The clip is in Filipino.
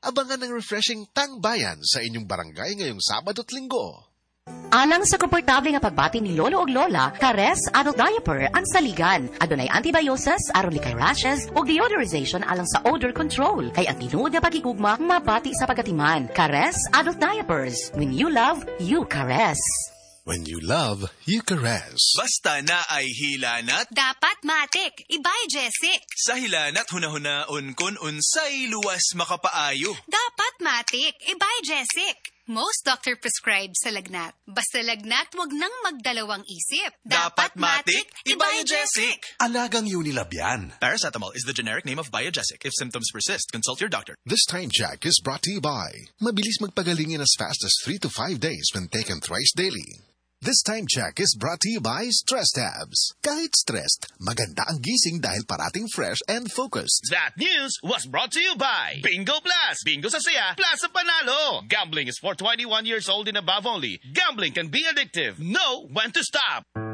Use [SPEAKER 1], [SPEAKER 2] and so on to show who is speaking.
[SPEAKER 1] Abangan ng refreshing Tangbayan sa inyong barangay ngayong Sabado at Linggo.
[SPEAKER 2] Alang sa komportable nga pagbati ni lolo og lola, Kares Adult Diaper ang saligan. Adunay antibiosis, aron likay rashes, ug deodorization alang sa odor control. Kay ang tinuod nga pagigugma, mabati sa pagatiman. Kares Adult Diapers. When you love, you caress.
[SPEAKER 1] When you love, you caress.
[SPEAKER 3] Basta na ay hilanat.
[SPEAKER 4] Dapat matik. Ibay, Jessic.
[SPEAKER 3] Sa hilanat hunahunaon kun unsay luwas makapaayo.
[SPEAKER 4] Dapat matik. Ibay, Jessic. Most doctor prescribe sa lagnat. Basta lagnat, wag nang magdalawang isip.
[SPEAKER 3] Dapat matik. Ibay, Jessic.
[SPEAKER 5] Alagang Unilab yan.
[SPEAKER 3] Paracetamol is the generic name of Biogesic. If symptoms persist, consult your doctor.
[SPEAKER 1] This time check is brought to you by mabilis magpagaling in as fast as 3 to 5 days when taken thrice daily. This time check is brought to you by Stress Tabs. Kahit stressed, maganda ang gising dahil parating fresh and focused.
[SPEAKER 6] That news was brought to you by Bingo Plus. Bingo sa saya, plus sa panalo. Gambling is for 21 years old and above only. Gambling can be addictive. Know when to stop.